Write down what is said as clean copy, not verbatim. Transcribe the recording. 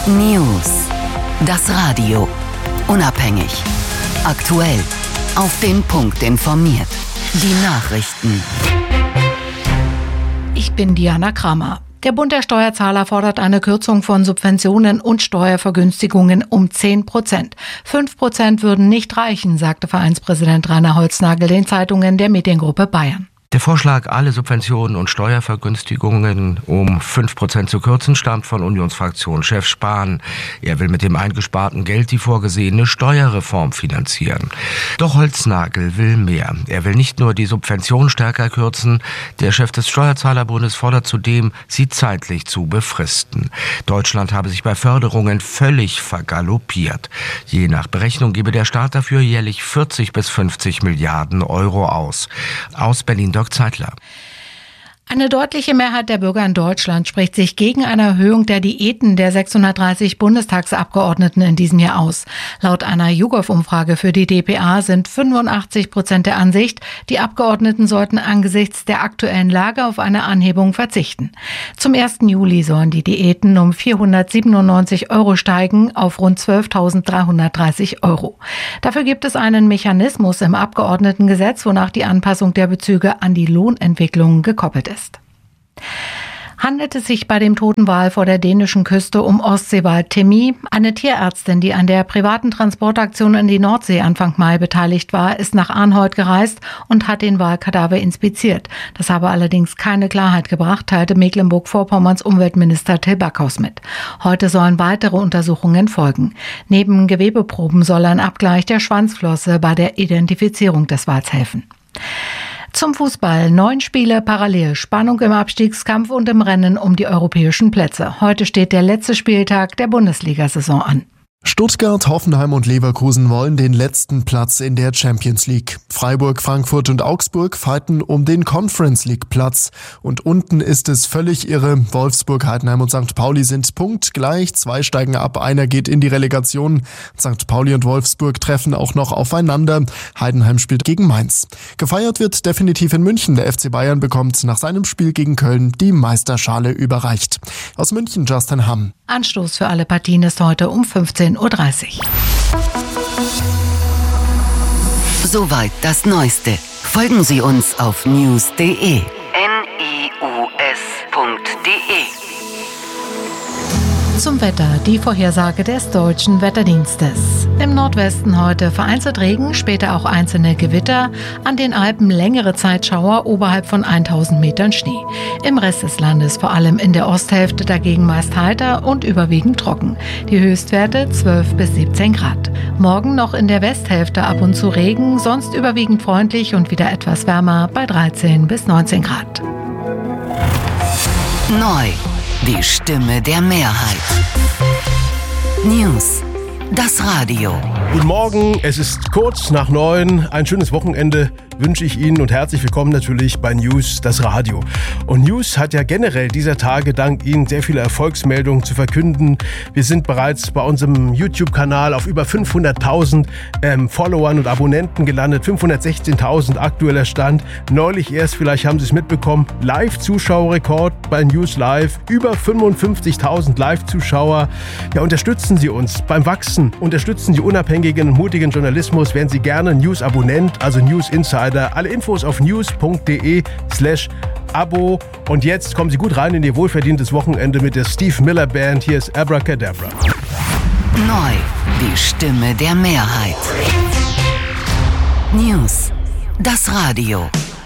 News. Das Radio. Unabhängig. Aktuell. Auf den Punkt informiert. Die Nachrichten. Ich bin Diana Kramer. Der Bund der Steuerzahler fordert eine Kürzung von Subventionen und Steuervergünstigungen um 10%. 5% würden nicht reichen, sagte Vereinspräsident Rainer Holznagel den Zeitungen der Mediengruppe Bayern. Der Vorschlag, alle Subventionen und Steuervergünstigungen um 5% zu kürzen, stammt von Unionsfraktionschef Spahn. Er will mit dem eingesparten Geld die vorgesehene Steuerreform finanzieren. Doch Holznagel will mehr. Er will nicht nur die Subventionen stärker kürzen, der Chef des Steuerzahlerbundes fordert zudem, sie zeitlich zu befristen. Deutschland habe sich bei Förderungen völlig vergaloppiert. Je nach Berechnung gebe der Staat dafür jährlich 40 bis 50 Milliarden Euro aus. Aus Berlin Zeitler. Eine deutliche Mehrheit der Bürger in Deutschland spricht sich gegen eine Erhöhung der Diäten der 630 Bundestagsabgeordneten in diesem Jahr aus. Laut einer YouGov-Umfrage für die dpa sind 85% der Ansicht, die Abgeordneten sollten angesichts der aktuellen Lage auf eine Anhebung verzichten. Zum 1. Juli sollen die Diäten um 497 € steigen auf rund 12.330 €. Dafür gibt es einen Mechanismus im Abgeordnetengesetz, wonach die Anpassung der Bezüge an die Lohnentwicklung gekoppelt ist. Handelt es sich bei dem toten Wal vor der dänischen Küste um Ostseewal Timmy? Eine Tierärztin, die an der privaten Transportaktion in die Nordsee Anfang Mai beteiligt war, ist nach Arnhold gereist und hat den Walkadaver inspiziert. Das habe allerdings keine Klarheit gebracht, teilte Mecklenburg-Vorpommerns Umweltminister Till Backhaus mit. Heute sollen weitere Untersuchungen folgen. Neben Gewebeproben soll ein Abgleich der Schwanzflosse bei der Identifizierung des Wals helfen. Zum Fußball. 9 Spiele parallel. Spannung im Abstiegskampf und im Rennen um die europäischen Plätze. Heute steht der letzte Spieltag der Bundesliga-Saison an. Stuttgart, Hoffenheim und Leverkusen wollen den letzten Platz in der Champions League. Freiburg, Frankfurt und Augsburg fighten um den Conference League Platz. Und unten ist es völlig irre. Wolfsburg, Heidenheim und St. Pauli sind punktgleich. 2 steigen ab, einer geht in die Relegation. St. Pauli und Wolfsburg treffen auch noch aufeinander. Heidenheim spielt gegen Mainz. Gefeiert wird definitiv in München. Der FC Bayern bekommt nach seinem Spiel gegen Köln die Meisterschale überreicht. Aus München Justin Hamm. Anstoß für alle Partien ist heute um 15:30 Uhr. Soweit das Neueste. Folgen Sie uns auf news.de. news.de. Zum Wetter, die Vorhersage des Deutschen Wetterdienstes. Im Nordwesten heute vereinzelt Regen, später auch einzelne Gewitter, an den Alpen längere Zeit Schauer, oberhalb von 1000 Metern Schnee. Im Rest des Landes, vor allem in der Osthälfte, dagegen meist heiter und überwiegend trocken. Die Höchstwerte 12 bis 17 Grad. Morgen noch in der Westhälfte ab und zu Regen, sonst überwiegend freundlich und wieder etwas wärmer bei 13 bis 19 Grad. Neu. Die Stimme der Mehrheit. News. Das Radio. Guten Morgen, es ist kurz nach 9. Ein schönes Wochenende wünsche ich Ihnen und herzlich willkommen natürlich bei News, das Radio. Und News hat ja generell dieser Tage dank Ihnen sehr viele Erfolgsmeldungen zu verkünden. Wir sind bereits bei unserem YouTube-Kanal auf über 500.000 Followern und Abonnenten gelandet. 516.000 aktueller Stand. Neulich erst, vielleicht haben Sie es mitbekommen, Live-Zuschauerrekord bei News Live. Über 55.000 Live-Zuschauer. Ja, unterstützen Sie uns beim Wachsen. Unterstützen Sie unabhängigen und mutigen Journalismus. Werden Sie gerne News-Abonnent, also News Insider. Alle Infos auf news.de/Abo. Und jetzt kommen Sie gut rein in Ihr wohlverdientes Wochenende mit der Steve Miller Band. Hier ist Abracadabra. Neu. Die Stimme der Mehrheit. News. Das Radio.